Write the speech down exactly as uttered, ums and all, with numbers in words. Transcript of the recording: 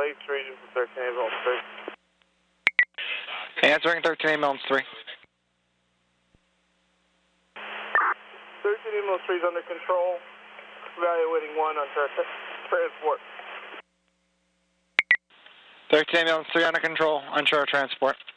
Lakes region for thirteen ambulance three. Answering thirteen ambulance three. thirteen ambulance three is under control. Evaluating one on tra transport. thirteen ambulance three under control, unsure transport.